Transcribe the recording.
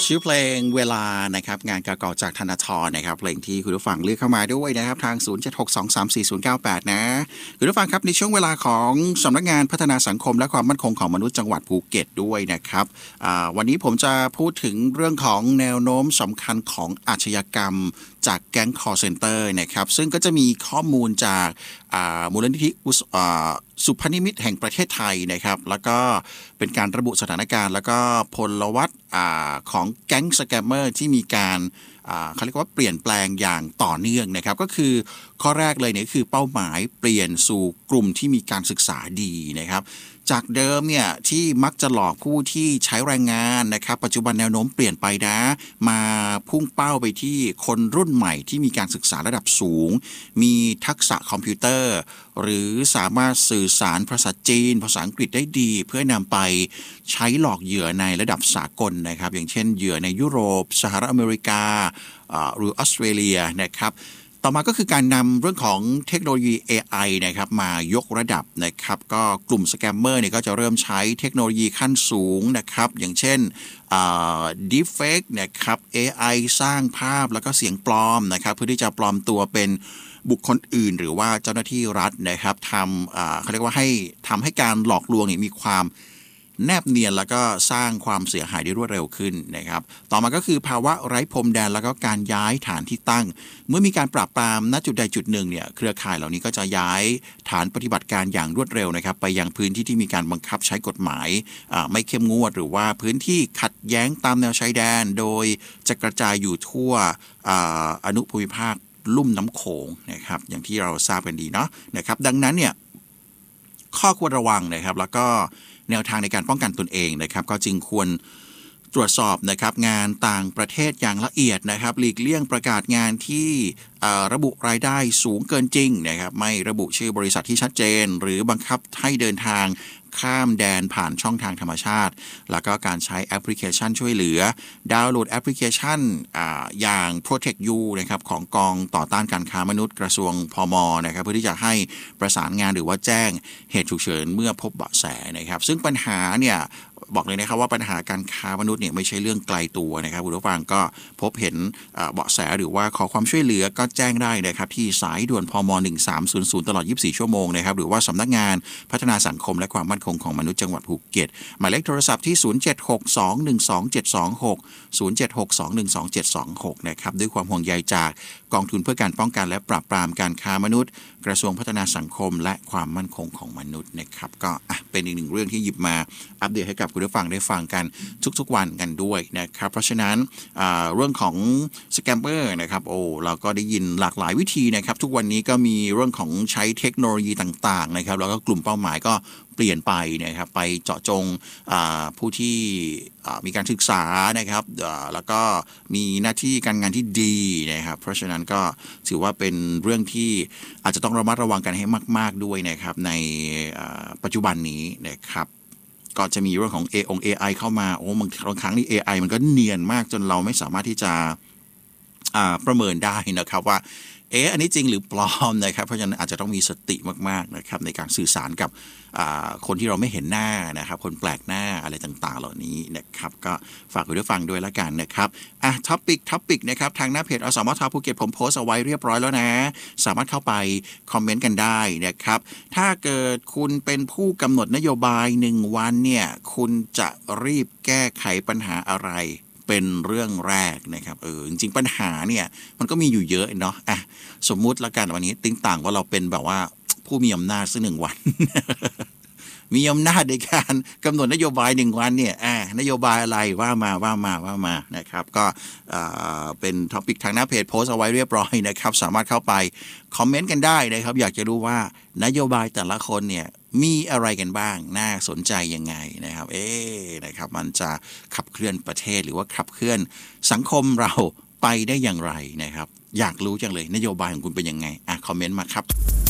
ชื่อเพลงเวลานะครับงานเก่าๆจากธนาธรนะครับเพลงที่คุณผู้ฟังเลือกเข้ามาด้วยนะครับทาง0762344098นะคุณผู้ฟังครับในช่วงเวลาของสำนักงานพัฒนาสังคมและความมั่นคงของมนุษย์จังหวัดภูเก็ตด้วยนะครับวันนี้ผมจะพูดถึงเรื่องของแนวโน้มสำคัญของอาชญากรรมจากแก๊ง call center นะครับซึ่งก็จะมีข้อมูลจากมูลนิธิสุพนิมิตแห่งประเทศไทยนะครับแล้วก็เป็นการระบุสถานการณ์แล้วก็พลวัตของแก๊งสแกมเมอร์ที่มีการเขาเรียกว่าเปลี่ยนแปลงอย่างต่อเนื่องนะครับก็คือข้อแรกเลยเนี่ยคือเป้าหมายเปลี่ยนสู่กลุ่มที่มีการศึกษาดีนะครับจากเดิมเนี่ยที่มักจะหลอกผู้ที่ใช้แรงงานนะครับปัจจุบันแนวโน้มเปลี่ยนไปนะมาพุ่งเป้าไปที่คนรุ่นใหม่ที่มีการศึกษาระดับสูงมีทักษะคอมพิวเตอร์หรือสามารถสื่อสารภาษาจีนภาษาอังกฤษได้ดีเพื่อนำไปใช้หลอกเหยื่อในระดับสากลนะครับอย่างเช่นเหยื่อในยุโรปสหรัฐอเมริกาหรือออสเตรเลียนะครับต่อมาก็คือการนำเรื่องของเทคโนโลยี AI นะครับมายกระดับนะครับก็กลุ่มสแกมเมอร์เนี่ยก็จะเริ่มใช้เทคโนโลยีขั้นสูงนะครับอย่างเช่นDeepfake นะครับ AI สร้างภาพแล้วก็เสียงปลอมนะครับเพื่อที่จะปลอมตัวเป็นบุคคลอื่นหรือว่าเจ้าหน้าที่รัฐนะครับเขาเรียกว่าให้ทำให้การหลอกลวงมีความแนบเนียนแล้วก็สร้างความเสียหายได้รวดเร็วขึ้นนะครับต่อมาก็คือภาวะไร้พรมแดนแล้วก็การย้ายฐานที่ตั้งเมื่อมีการปราบปรามณจุดใดจุดหนึ่งเนี่ยเครือข่ายเหล่านี้ก็จะย้ายฐานปฏิบัติการอย่างรวดเร็วนะครับไปยังพื้นที่ที่มีการบังคับใช้กฎหมายไม่เข้มงวดหรือว่าพื้นที่ขัดแย้งตามแนวชายแดนโดยจะกระจายอยู่ทั่วอนุภูมิภาคลุ่มน้ำโขงนะครับอย่างที่เราทราบกันดีเนาะนะครับดังนั้นเนี่ยข้อควรระวังนะครับแล้วก็แนวทางในการป้องกันตนเองนะครับก็จึงควรตรวจสอบนะครับงานต่างประเทศอย่างละเอียดนะครับหลีกเลี่ยงประกาศงานที่ระบุรายได้สูงเกินจริงนะครับไม่ระบุชื่อบริษัทที่ชัดเจนหรือบังคับให้เดินทางข้ามแดนผ่านช่องทางธรรมชาติแล้วก็การใช้แอปพลิเคชันช่วยเหลือดาวน์โหลดแอปพลิเคชันอย่าง Protect You นะครับของกองต่อต้านการค้ามนุษย์กระทรวงพม.นะครับเพื่อที่จะให้ประสานงานหรือว่าแจ้งเหตุฉุกเฉินเมื่อพบเบาะแสนะครับซึ่งปัญหาเนี่ยบอกเลยนะครับว่าปัญหาการค้ามนุษย์เนี่ยไม่ใช่เรื่องไกลตัวนะครับคุณผู้ฟังก็พบเห็นเบาะแสหรือว่าขอความช่วยเหลือก็แจ้งได้นะครับที่สายด่วนพม1300ตลอด24ชั่วโมงนะครับหรือว่าสำนักงานพัฒนาสังคมและความมั่นคงของมนุษย์จังหวัดภูเก็ตหมายเลขโทรศัพท์ที่0762127726 0762127726นะครับด้วยความห่วงใยจากกองทุนเพื่อการป้องกันและปราบปรามการค้ามนุษย์กระทรวงพัฒนาสังคมและความมั่นคงของมนุษย์นะครับก็เป็นอีกหนึ่งเรื่องที่หยิบมาอัปเดตให้กับคุณผู้ฟังได้ฟังกันทุกๆวันกันด้วยนะครับเพราะฉะนั้นเรื่องของสแกมเมอร์นะครับเราก็ได้ยินหลากหลายวิธีนะครับทุกวันนี้ก็มีเรื่องของใช้เทคโนโลยีต่างๆนะครับแล้วก็กลุ่มเป้าหมายก็เปลี่ยนไปนะครับไปเจาะจงผู้ที่มีการศึกษานะครับแล้วก็มีหน้าที่การงานที่ดีนะครับเพราะฉะนั้นก็ถือว่าเป็นเรื่องที่อาจจะต้องระมัดระวังกันให้มากๆด้วยนะครับในปัจจุบันนี้นะครับก็จะมีเรื่องของ AI เข้ามาบางครั้งนี่ AI มันก็เนียนมากจนเราไม่สามารถที่จะประเมินได้นะครับว่าอันนี้จริงหรือปลอมนะครับเพราะฉะนั้นอาจจะต้องมีสติมากๆนะครับในการสื่อสารกับคนที่เราไม่เห็นหน้านะครับคนแปลกหน้าอะไรต่างๆเหล่านี้นะครับก็ฝากคุณผู้ฟังด้วยละกันนะครับท็อปิกนะครับทางหน้าเพจอสมทภูเก็ตผมโพสเอาไว้เรียบร้อยแล้วนะสามารถเข้าไปคอมเมนต์กันได้นะครับถ้าเกิดคุณเป็นผู้กำหนดนโยบาย1วันเนี่ยคุณจะรีบแก้ไขปัญหาอะไรเป็นเรื่องแรกนะครับจริงๆปัญหาเนี่ยมันก็มีอยู่เยอะเนาะสมมุติละกันวันนี้ติ้งต่างว่าเราเป็นแบบว่าผู้มีอำนาจสัก1 วัน มีอำนาจในการกำหนดนโยบาย1 วันเนี่ยนโยบายอะไรว่ามานะครับก็เป็นท็อปิกทางหน้าเพจโพสเอาไว้เรียบร้อยนะครับสามารถเข้าไปคอมเมนต์กันได้นะครับอยากจะรู้ว่านโยบายแต่ละคนเนี่ยมีอะไรกันบ้างน่าสนใจยังไงนะครับนะครับมันจะขับเคลื่อนประเทศหรือว่าขับเคลื่อนสังคมเราไปได้อย่างไรนะครับอยากรู้จังเลยนโยบายของคุณเป็นยังไงคอมเมนต์มาครับ